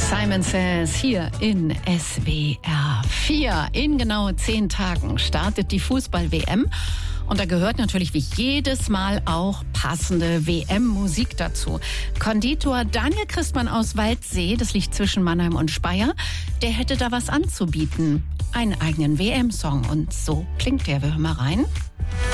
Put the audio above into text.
Simon Says hier in SWR 4. In genau 10 Tagen startet die Fußball-WM. Und da gehört natürlich wie jedes Mal auch passende WM-Musik dazu. Konditor Daniel Christmann aus Waldsee, das liegt zwischen Mannheim und Speyer, der hätte da was anzubieten. Einen eigenen WM-Song. Und so klingt der. Wir hören mal rein.